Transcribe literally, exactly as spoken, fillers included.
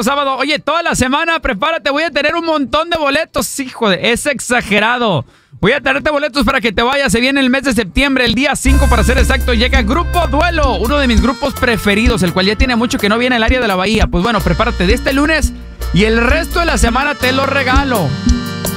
bonito sábado. Oye, toda la semana, prepárate, voy a tener un montón de boletos. Hijo de, es exagerado. Voy a traerte boletos para que te vayas. Se viene el mes de septiembre, el día cinco para ser exacto. Llega Grupo Duelo, uno de mis grupos preferidos, el cual ya tiene mucho que no viene al área de la Bahía. Pues bueno, prepárate de este lunes y el resto de la semana te lo regalo.